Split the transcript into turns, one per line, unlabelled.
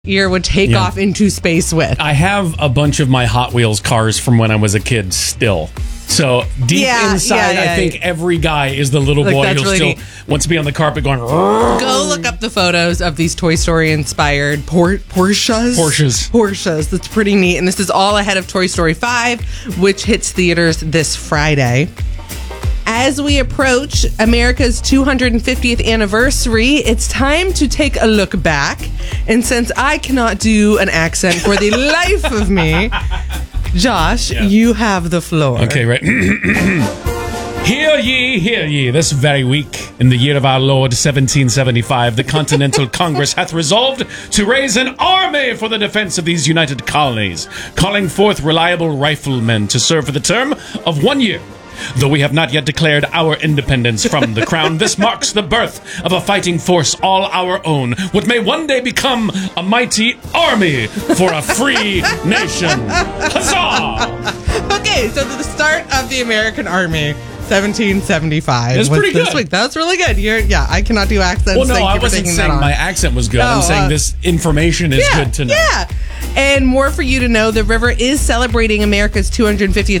year would take off into space with.
I have a bunch of my Hot Wheels cars from when I was a kid still. So deep inside, I think every guy is the little boy who really still wants to be on the carpet going...
Go look up the photos of these Toy Story inspired Porsches. That's pretty neat. And this is all ahead of Toy Story 5, which hits theaters this Friday. As we approach America's 250th anniversary, it's time to take a look back. And since I cannot do an accent for the life of me, Josh, you have the floor.
Okay, right. Hear ye, this very week, in the year of our Lord 1775, the Continental Congress hath resolved to raise an army for the defense of these united colonies, calling forth reliable riflemen to serve for the term of 1 year. Though we have not yet declared our independence from the crown, this marks the birth of a fighting force all our own, what may one day become a mighty army for a free nation. Huzzah!
Okay, so the start of the American Army, 1775.
That's pretty good.
This week. That was really good. I cannot do accents.
Well, no, I wasn't saying my accent was good. I'm saying this information is good to know.
Yeah. And more for you to know, the river is celebrating America's 250th